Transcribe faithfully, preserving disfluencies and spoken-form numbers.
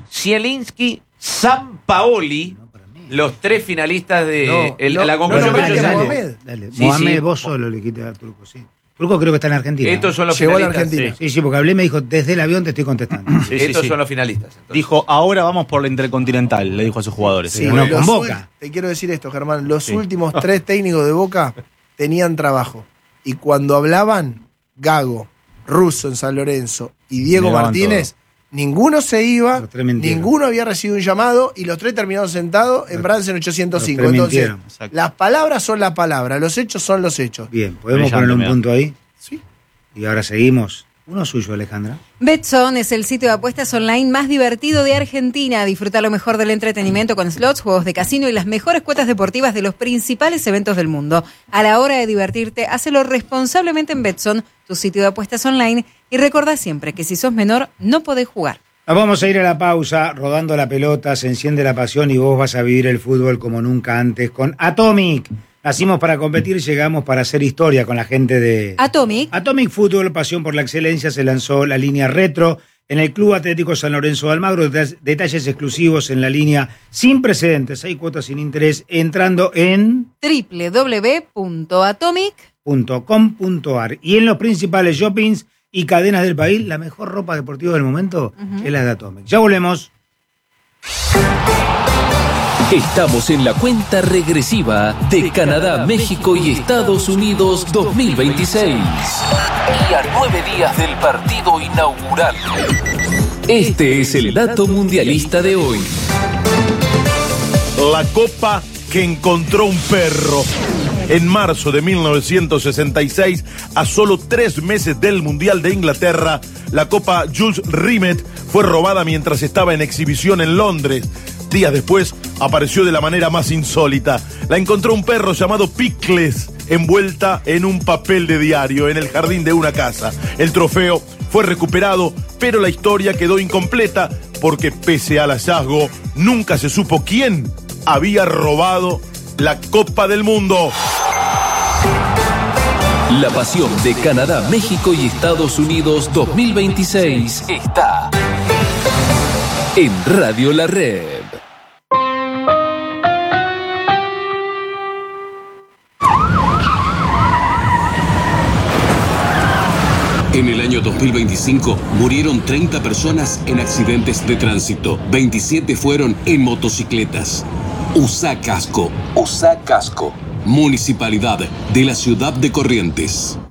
Zielinski, Sampaoli, los tres finalistas de No, el, no, la no, concursión. no, que dale, ellos hacen. Mohamed. Dale. Sí, Mohamed, sí. vos solo le quité a Turco, sí. Turco creo que está en Argentina. Estos son los Llegó a la finalistas. Argentina. sí. Sí, sí, porque hablé y me dijo, desde el avión te estoy contestando. Sí, sí, Estos sí. son los finalistas. entonces. Dijo, ahora vamos por la Intercontinental, le dijo a sus jugadores. Sí, Pero no los convoca. ul- Te quiero decir esto, Germán. Los Sí. últimos tres técnicos de Boca tenían trabajo. Y cuando hablaban, Gago, Russo en San Lorenzo y Diego Negaban Martínez, ninguno se iba, Los tres mintieron. ninguno había recibido un llamado y los tres terminaron sentados en Bransen ochocientos cinco. Los tres Entonces, mintieron. Exacto. las palabras son las palabras, los hechos son los hechos. Bien, ¿podemos Brillante, poner un mirá. punto ahí? Sí. Y ahora seguimos. Uno suyo, Alejandra. Betson es el sitio de apuestas online más divertido de Argentina. Disfruta lo mejor del entretenimiento con slots, juegos de casino y las mejores cuotas deportivas de los principales eventos del mundo. A la hora de divertirte, hácelo responsablemente en Betson, tu sitio de apuestas online. Y recordá siempre que si sos menor, no podés jugar. Nos vamos a ir a la pausa, rodando la pelota, se enciende la pasión y vos vas a vivir el fútbol como nunca antes con Atomic. Nacimos para competir, llegamos para hacer historia con la gente de Atomic. Atomic Fútbol, pasión por la excelencia. Se lanzó la línea retro en el Club Atlético San Lorenzo de Almagro. Det- Detalles exclusivos en la línea sin precedentes. Hay cuotas sin interés entrando en doble u doble u doble u punto atomic. punto com punto ar. Y en los principales shoppings y cadenas del país, la mejor ropa deportiva del momento es la de Atomic. Ya volvemos. Estamos en la cuenta regresiva de Canadá, México y Estados Unidos dos mil veintiséis. Y a nueve días del partido inaugural. Este es el dato mundialista de hoy. La copa que encontró un perro. En marzo de mil novecientos sesenta y seis, a solo tres meses del Mundial de Inglaterra, la copa Jules Rimet fue robada mientras estaba en exhibición en Londres. Días después, apareció de la manera más insólita. La encontró un perro llamado Pickles, envuelta en un papel de diario en el jardín de una casa. El trofeo fue recuperado, pero la historia quedó incompleta porque pese al hallazgo, nunca se supo quién había robado la Copa del Mundo. La pasión de Canadá, México y Estados Unidos dos mil veintiséis está en Radio La Red. En el año dos mil veinticinco murieron treinta personas en accidentes de tránsito. veintisiete fueron en motocicletas. Usa casco. Usa casco. Municipalidad de la Ciudad de Corrientes.